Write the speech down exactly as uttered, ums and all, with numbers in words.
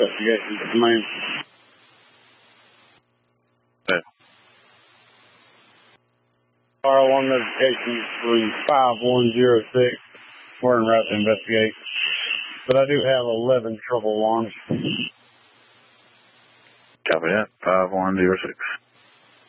investigation to command. Okay. R one notification through five one zero six. We're en route to investigate. But I do have eleven trouble alarms. Copy that. five one zero six.